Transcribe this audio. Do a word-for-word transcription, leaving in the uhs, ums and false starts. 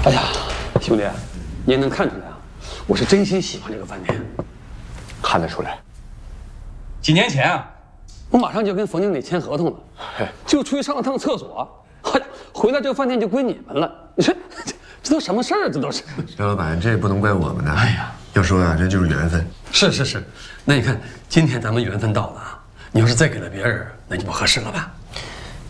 哎呀，兄弟，你也能看出来啊，我是真心喜欢这个饭店。 看得出来。 几年前啊， 我马上就跟冯经理签合同了，就出去上了趟厕所，哎呀，回来这个饭店就归你们了。你说这这都什么事儿？这都是。 张老板，这也不能怪我们呢。哎呀，要说啊，这就是缘分。 是是是，那你看今天咱们缘分到了啊，你要是再给了别人，那就不合适了吧？